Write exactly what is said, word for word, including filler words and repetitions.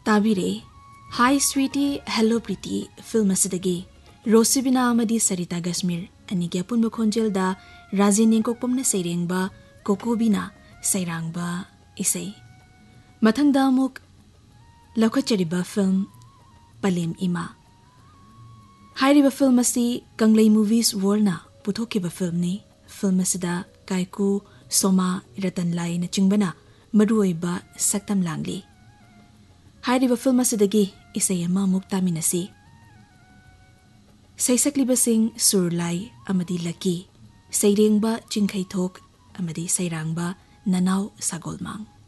ताबिरे high Sweety hello प्रीति film असिदगी रोसिबिना अमदी सरिता गस्मीर अनिगी अपुनबा खोंजेलदा राजेन येंकोकपमना सैरेंगबा कोकोबिना सैरांगबा इसै मथंगदा अमुक लौखचरिबा film पलेम इमा हाइरिबा फिल्म असी कंगलई मूवीज वर्ल्डना पुथोकिबा फिल्मनी फिल्म असिदा कायकू सोमा रतन लाई न चिंगबना मरुओइबा सक्तम लांगली हाइरिबा फिल्म असिदगी इसै अमा अमुक तामिनसी सैसक्लिबसिंग सुरलाई अमदी लकी सैरेंगबा चिंखैथोक अमदी सैरांगबा ननाव सागोलमांग